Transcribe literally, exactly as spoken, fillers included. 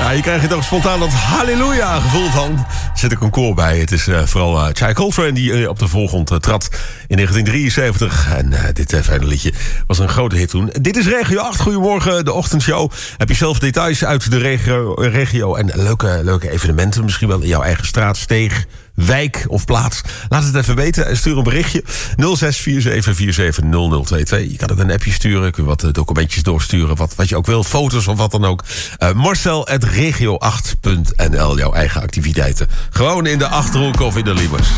Ja, je krijgt er toch spontaan dat halleluja gevoel van. Er zit ook een koor bij. Het is uh, vooral uh, Chai Coltrane die uh, op de voorgrond uh, trad in negentien drieënzeventig. En uh, dit uh, fijne liedje was een grote hit toen. Dit is Regio acht. Goedemorgen, de ochtendshow. Heb je zelf details uit de regio, regio en leuke, leuke evenementen? Misschien wel in jouw eigen straat, steeg, wijk of plaats. Laat het even weten. Stuur een berichtje. nul zes vier zeven vier zeven nul nul twee twee. Je kan ook een appje sturen. Kun je wat documentjes doorsturen. Wat, wat je ook wil. Foto's of wat dan ook. Uh, Marcel at regio acht punt n l. Jouw eigen activiteiten. Gewoon in de Achterhoek of in de Liemers.